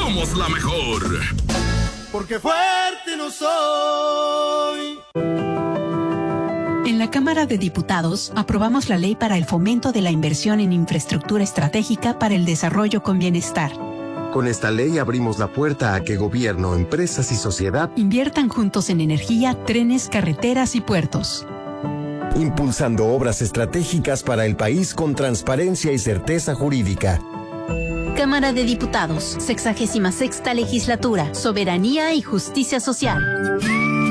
somos la mejor. Porque fuerte no soy. En la Cámara de Diputados aprobamos la ley para el fomento de la inversión en infraestructura estratégica para el desarrollo con bienestar. Con esta ley abrimos la puerta a que gobierno, empresas y sociedad inviertan juntos en energía, trenes, carreteras y puertos. Impulsando obras estratégicas para el país con transparencia y certeza jurídica. Cámara de Diputados, 66ª Legislatura, Soberanía y Justicia Social.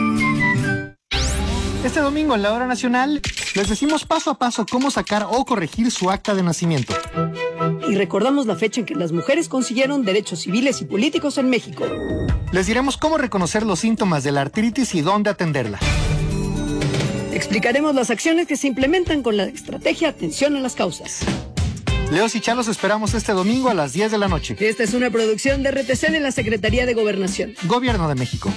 Este domingo en la Hora Nacional les decimos paso a paso cómo sacar o corregir su acta de nacimiento. Y recordamos la fecha en que las mujeres consiguieron derechos civiles y políticos en México. Les diremos cómo reconocer los síntomas de la artritis y dónde atenderla. Explicaremos las acciones que se implementan con la estrategia Atención a las Causas. Leos y Chalos esperamos este domingo a las 10 de la noche. Esta es una producción de RTC de la Secretaría de Gobernación. Gobierno de México.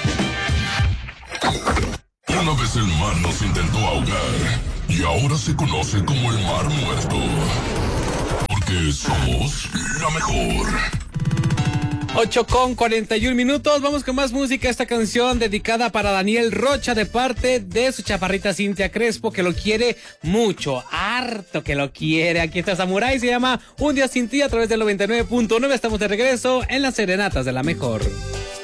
Una vez el mar nos intentó ahogar y ahora se conoce como el Mar Muerto. Porque somos la mejor. 8:41. Vamos con más música. Esta canción dedicada para Daniel Rocha de parte de su chaparrita Cintia Crespo, que lo quiere mucho, harto que lo quiere. Aquí está Samurai, se llama Un Día Sin Ti a través del 99.9. Estamos de regreso en las Serenatas de la Mejor.